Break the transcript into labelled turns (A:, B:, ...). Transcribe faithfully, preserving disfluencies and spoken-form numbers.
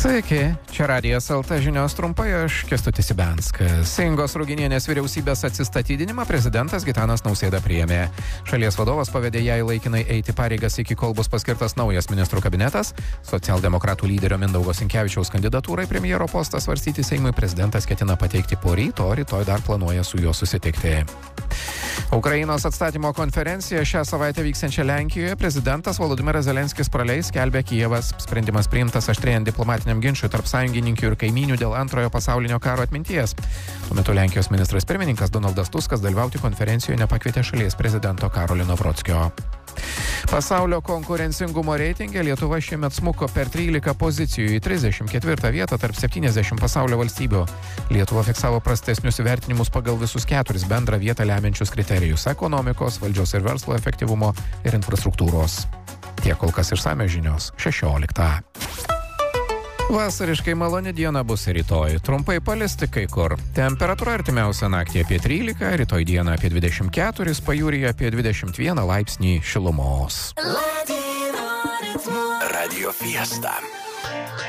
A: Sveiki, čia Radijas L T žinios trumpai, aš Kęstutis Ibenskas. Ingos Ruginienės vyriausybės atsistatydinimą prezidentas Gitanas Nausėda priėmė. Šalies vadovas pavedė jai laikinai eiti pareigas iki kol bus paskirtas naujas ministrų kabinetas. Socialdemokratų lyderio Mindaugo Sinkevičiaus kandidatūrai premjero postą svarstyti Seimui prezidentas ketina pateikti poryt, o rytoj dar planuoja su juo susitikti. Ukrainos atstatymo konferenciją šią savaitę vyksiančią Lenkijoje prezidentas Volodymyras Zelenskis praleis, skelbia Kijevas. Sprendimas priimtas aštrėjant diplomatiniam ginčui tarp sąjungininkių ir kaimynių dėl antrojo pasaulinio karo atminties. Tuo metu Lenkijos ministras pirmininkas Donaldas Tuskas dalyvauti konferencijoje nepakvietė šalies prezidento Karolino Vrodskio. Pasaulio konkurencingumo reitinge Lietuva šiemet smuko per trylika pozicijų į trisdešimt ketvirtą vietą tarp septyniasdešimt pasaulio valstybių. Lietuva fiksavo prastesnius įvertinimus pagal visus keturis bendrą vietą lemiančius kriterijus – ekonomikos, valdžios ir verslo efektyvumo ir infrastruktūros. Tiek kol kas išsamios žinios šešioliktą. Vasariškai maloni diena bus rytoj. Trumpai palisti kai kur. Temperatūra artimiausią naktį apie trylika, rytoj dieną apie dvidešimt keturis, pajūryje apie dvidešimt vieną laipsnį šilumos.
B: Radio Fiesta.